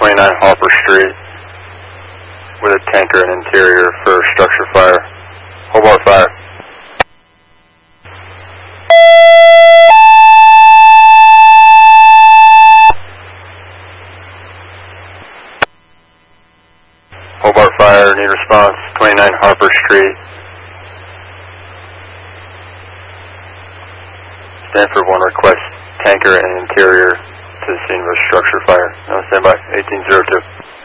29 Harper Street with a tanker and interior for structure fire. Hobart Fire. Hobart Fire, need response, 29 Harper Street. Stanford 1 request tanker and interior to the scene of a structure fire. No, stand by, 1802.